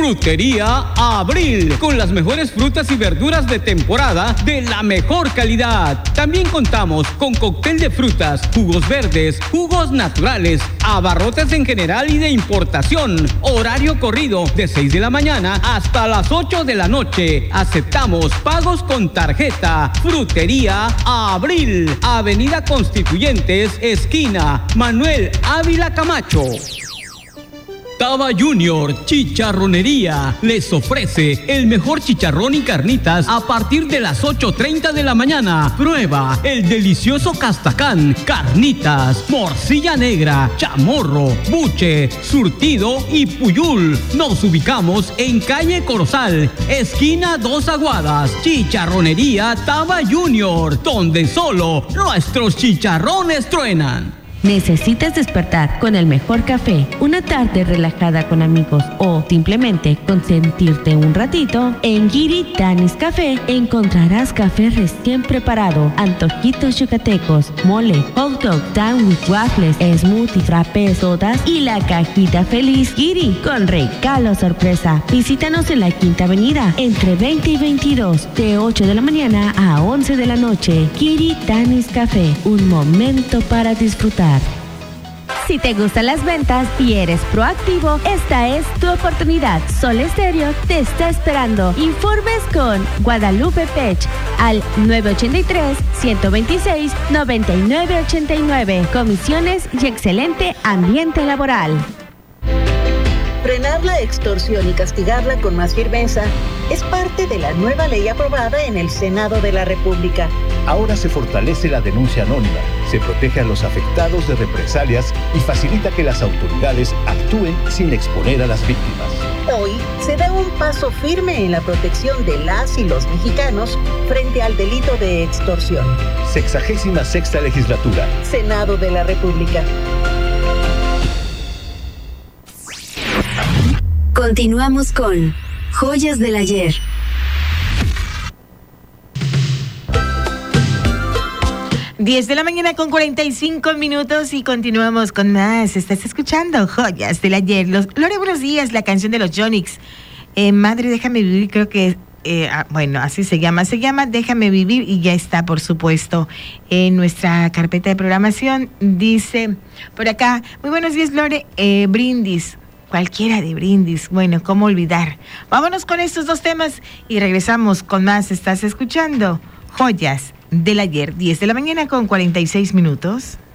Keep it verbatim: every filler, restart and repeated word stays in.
Frutería Abril, con las mejores frutas y verduras de temporada de la mejor calidad. También contamos con cóctel de frutas, jugos verdes, jugos naturales, abarrotes en general y de importación. Horario corrido de seis de la mañana hasta las ocho de la noche. Aceptamos pagos con tarjeta. Frutería Abril, Avenida Constituyentes, esquina Manuel Ávila Camacho. Taba Junior Chicharronería les ofrece el mejor chicharrón y carnitas a partir de las ocho treinta de la mañana. Prueba el delicioso castacán, carnitas, morcilla negra, chamorro, buche, surtido y puyul. Nos ubicamos en calle Corozal, esquina Dos Aguadas. Chicharronería Taba Junior, donde solo nuestros chicharrones truenan. ¿Necesitas despertar con el mejor café, una tarde relajada con amigos o simplemente consentirte un ratito? En Giri Danis Café encontrarás café recién preparado, antojitos yucatecos, mole, hot dog, sándwich, waffles, smoothies, frappés, sodas y la cajita feliz Giri con regalo sorpresa. Visítanos en la Quinta Avenida entre veinte y veintidós, de ocho de la mañana a once de la noche. Giri Danis Café, un momento para disfrutar. Si te gustan las ventas y eres proactivo, esta es tu oportunidad. Sol Estéreo te está esperando. Informes con Guadalupe Pech al nueve ocho tres, uno dos seis, nueve nueve ocho nueve. Comisiones y excelente ambiente laboral. Frenar la extorsión y castigarla con más firmeza es parte de la nueva ley aprobada en el Senado de la República. Ahora se fortalece la denuncia anónima, se protege a los afectados de represalias y facilita que las autoridades actúen sin exponer a las víctimas. Hoy se da un paso firme en la protección de las y los mexicanos frente al delito de extorsión. Sexagésima sexta legislatura. Senado de la República. Continuamos con Joyas del Ayer. diez de la mañana con cuarenta y cinco minutos y continuamos con más. Estás escuchando Joyas del Ayer. Los, Lore, buenos días, la canción de los Yonix. Eh, Madre, déjame vivir, creo que, eh, ah, bueno, así se llama. Se llama Déjame Vivir y ya está, por supuesto, en nuestra carpeta de programación. Dice por acá, muy buenos días, Lore, eh, Brindis. Cualquiera de Brindis, bueno, cómo olvidar. Vámonos con estos dos temas y regresamos con más. Estás escuchando Joyas del Ayer, diez de la mañana con cuarenta y seis minutos.